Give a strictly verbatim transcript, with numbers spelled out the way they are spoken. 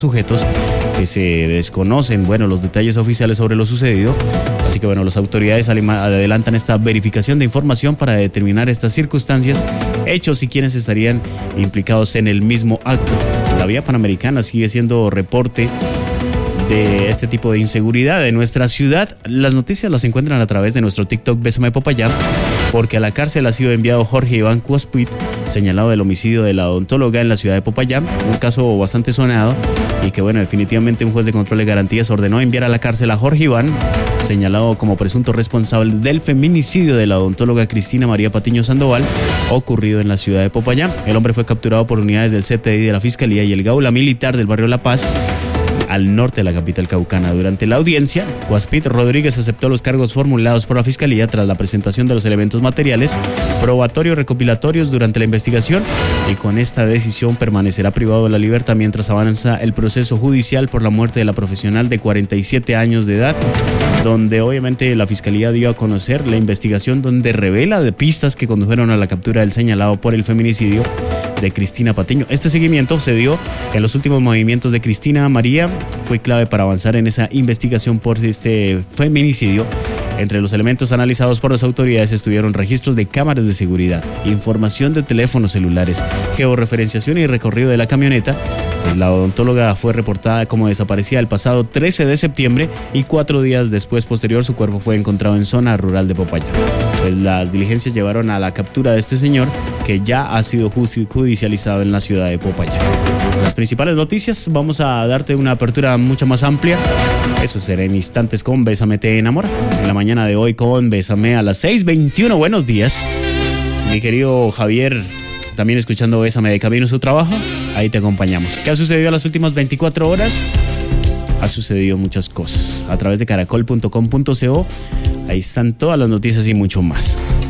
sujetos que se desconocen, bueno, los detalles oficiales sobre lo sucedido. Así que bueno, las autoridades adelantan esta verificación de información para determinar estas circunstancias, hechos y quienes estarían implicados en el mismo acto. La vía panamericana sigue siendo reporte de este tipo de inseguridad en nuestra ciudad. Las noticias las encuentran a través de nuestro TikTok Bésame Popayán, porque a la cárcel ha sido enviado Jorge Iván Cuaspit, señalado del homicidio de la odontóloga en la ciudad de Popayán, un caso bastante sonado y que bueno, definitivamente un juez de control de garantías ordenó enviar a la cárcel a Jorge Iván, señalado como presunto responsable del feminicidio de la odontóloga Cristina María Patiño Sandoval, ocurrido en la ciudad de Popayán. El hombre fue capturado por unidades del C T I de la Fiscalía y el Gaula Militar del barrio La Paz, al norte de la capital caucana. Durante la audiencia, Cuaspit Rodríguez aceptó los cargos formulados por la Fiscalía tras la presentación de los elementos materiales probatorios recopilatorios durante la investigación, y con esta decisión permanecerá privado de la libertad mientras avanza el proceso judicial por la muerte de la profesional de cuarenta y siete años de edad, donde obviamente la Fiscalía dio a conocer la investigación donde revela de pistas que condujeron a la captura del señalado por el feminicidio de Cristina Patiño. Este seguimiento se dio en los últimos movimientos de Cristina María, fue clave para avanzar en esa investigación por este feminicidio. Entre los elementos analizados por las autoridades estuvieron registros de cámaras de seguridad, información de teléfonos celulares, georreferenciación y recorrido de la camioneta. La odontóloga fue reportada como desaparecida el pasado trece de septiembre y cuatro días después posterior su cuerpo fue encontrado en zona rural de Popayán. Pues las diligencias llevaron a la captura de este señor, que ya ha sido judicializado en la ciudad de Popayán. Las principales noticias, vamos a darte una apertura mucho más amplia. Eso será en instantes con Bésame Te Enamora. En la mañana de hoy con Bésame a las seis veintiuno. Buenos días, mi querido Javier, también escuchando Bésame de camino a su trabajo. Ahí te acompañamos. ¿Qué ha sucedido en las últimas veinticuatro horas? Ha sucedido muchas cosas. A través de caracol punto com punto co, ahí están todas las noticias y mucho más.